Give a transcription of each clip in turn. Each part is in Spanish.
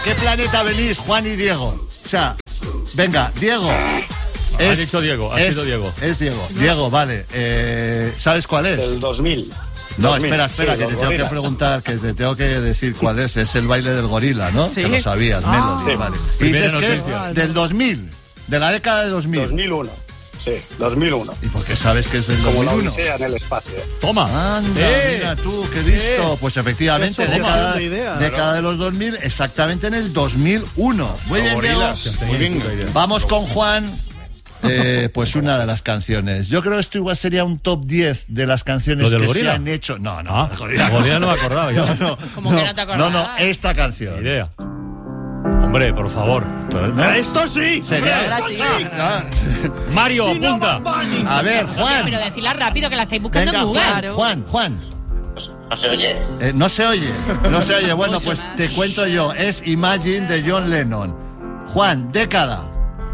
qué planeta venís, Juan y Diego? O sea, venga, Diego. Ha dicho Diego, ha sido Diego. Es Diego. Diego, vale. ¿Sabes cuál es? El 2000. No, 2000, espera, sí, que te tengo que preguntar, que te tengo que decir cuál es. Es el baile del gorila, ¿no? Sí. Que lo sabías, Melody, sí. vale. Y dices que es noticia. del 2000, de la década de 2000. 2001. Sí, 2001. ¿Y por qué sabes que es del Como 2001? la Odisea en el espacio. Toma. Anda, mira tú, qué listo. Pues efectivamente, Eso, década idea, de los 2000, exactamente en el 2001. Muy bien, Diego. Muy bien. Vamos con Juan. Pues una de las canciones. Yo creo que esto igual sería un top 10 de las canciones ¿Lo del que gorila? se han hecho. No, Ah, gorila no me acordaba yo. ¿Cómo que no te acordabas? No, esta canción. Idea. Hombre, por favor. ¿No? ¡Esto sí! Sería. Ahora sí. Mario, apunta. A ver, Juan. Pero decirla rápido, que la estáis buscando Venga, en Google. Juan. No se oye. No se oye. Bueno, pues te cuento yo. Es Imagine de John Lennon. Juan, década.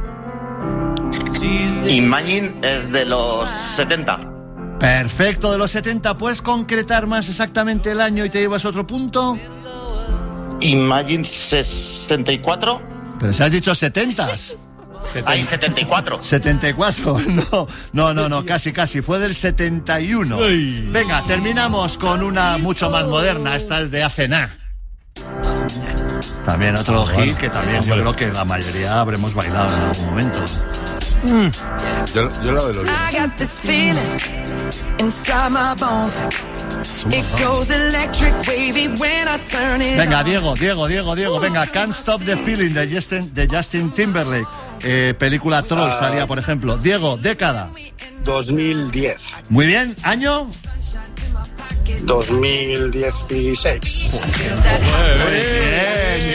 Imagine es de los 70. Perfecto, de los 70. ¿Puedes concretar más exactamente el año y te llevas otro punto? Imagine 64. Pero si has dicho 70s. Hay 74. 74, no, casi, fue del 71. Uy. Venga, terminamos con una mucho más moderna, esta es de hace nada. También otro hit que también yo creo que la mayoría habremos bailado en algún momento. Yo la de los I got this feeling inside my bones. It goes electric wavy when I turn it Venga, on. Diego, venga, Can't Stop the Feeling de Justin Timberlake. Película Troll salía, por ejemplo. Diego, década. 2010. Muy bien, año. 2016. Bien,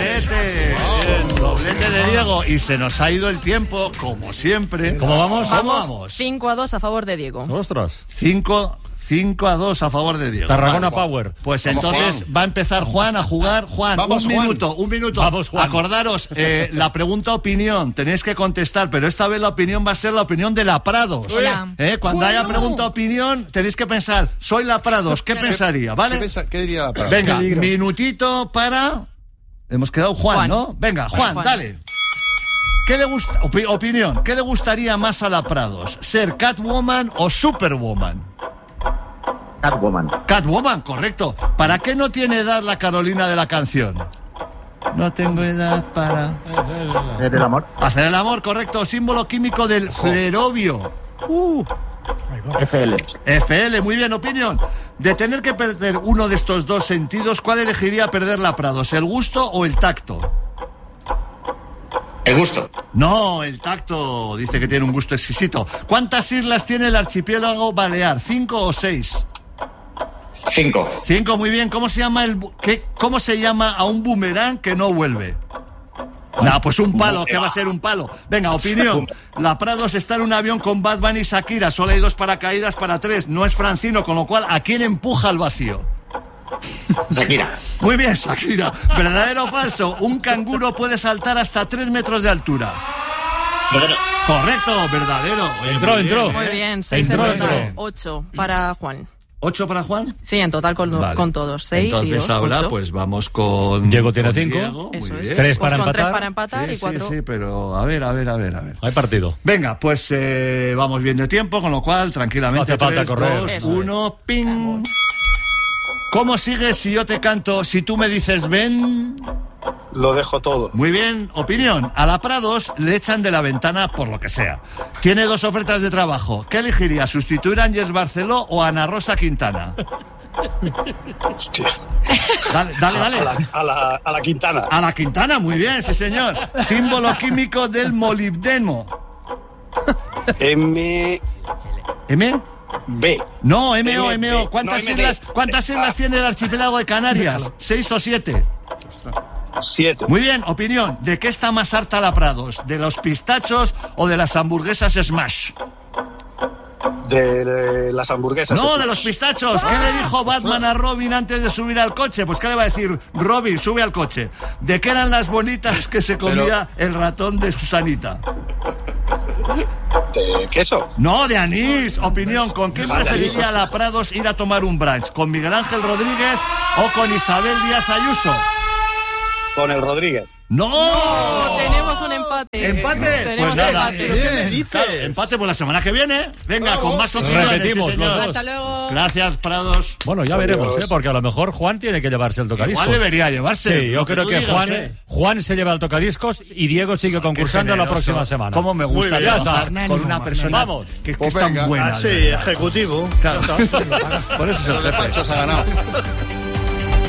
doblete de Diego. Y se nos ha ido el tiempo, como siempre. ¿Cómo vamos? Vamos. 5-2 a favor de Diego. Ostras. 5-2 a favor de Diego. Tarragona Vale, Power. Pues Vamos, entonces Juan. va a empezar Juan a jugar. Juan, Vamos, un Juan. minuto. Vamos, Juan. Acordaros, la pregunta opinión, tenéis que contestar, pero esta vez la opinión va a ser la opinión de la Prados. Hola. Cuando haya pregunta opinión, tenéis que pensar, soy la Prados, ¿qué pensaría? ¿Vale? ¿Qué diría la palabra? Venga, minutito para... Hemos quedado Juan, ¿no? Venga, Juan, dale. ¿Qué le gusta? Opinión, ¿qué le gustaría más a la Prados? ¿Ser Catwoman o Superwoman? Catwoman, correcto. ¿Para qué no tiene edad la Carolina de la canción? No tengo edad para... Hacer el amor, correcto. Símbolo químico del flerovio. FL, muy bien, opinión. De tener que perder uno de estos dos sentidos, ¿cuál elegiría perder la Prados? ¿El gusto o el tacto? El gusto. No, el tacto dice que tiene un gusto exquisito. ¿Cuántas islas tiene el archipiélago Balear? ¿5 o 6? 5. 5, muy bien. ¿Cómo se llama cómo se llama a un boomerang que no vuelve? No, pues un palo, ¿qué va a ser un palo? Venga, opinión. La Prados está en un avión con Batman y Shakira. Solo hay 2 paracaídas para 3. No es Francino, con lo cual, ¿a quién empuja al vacío? Shakira. Muy bien, Shakira. ¿Verdadero o falso? Un canguro puede saltar hasta 3 metros de altura. Correcto, verdadero. Oye, Entró. Muy bien, 6 en Entró. total. 8 para Juan. 8 para Juan. Sí, en total Vale. con todos. 6 y Entonces 2, ahora 8. pues vamos con... Diego tiene con 5. Diego, Eso muy es. bien. 3 para Pues con 3 empatar. para empatar y 4. Sí, pero a ver. Hay partido. Venga, pues vamos bien de tiempo, con lo cual tranquilamente No hace falta 3, correr. 2, Eso 1, ping. ¿Cómo sigues si yo te canto, si tú me dices ven? Lo dejo todo. Muy bien, opinión. A la Prados le echan de la ventana por lo que sea. Tiene 2 ofertas de trabajo. ¿Qué elegiría? ¿Sustituir a Ángels Barceló o a Ana Rosa Quintana? Hostia. Dale. A la Quintana. A la Quintana, muy bien, sí señor. Símbolo químico del molibdeno. MB. ¿M? No, MO. ¿Cuántas no, islas, ¿cuántas islas tiene el archipiélago de Canarias? 6 o 7. 7. Muy bien, opinión. ¿De qué está más harta la Prados? ¿De los pistachos o de las hamburguesas Smash? De las hamburguesas. No, de los pistachos. ¿Qué le dijo Batman a Robin antes de subir al coche? Pues ¿qué le va a decir? Robin, sube al coche. ¿De qué eran las bonitas que se comía el ratón de Susanita? ¿De queso? No, de anís. Opinión, ¿con quién Vale, preferiría anís, la Prados ir a tomar un brunch? ¿Con Miguel Ángel Rodríguez o con Isabel Díaz Ayuso? con el Rodríguez. ¡No! Tenemos un empate. ¿Empate? Tenemos Pues nada. empate. ¿Qué me dices? Claro, empate por la semana que viene. Venga, con más opciones. Repetimos sí, los señor. dos. Hasta luego. Gracias, Prados. Bueno, ya veremos, porque a lo mejor Juan tiene que llevarse el tocadiscos. Igual debería llevarse. Sí, yo lo creo tú que digas, ¿eh? Juan se lleva el tocadiscos y Diego sigue concursando la generoso. próxima semana. Cómo me gusta Muy bien, ya trabajar está. con una persona Vamos. que Pues es tan venga. buena. Ah, sí, de verdad. ejecutivo. Claro. Por eso es el Los jefe. despachos ha ganado.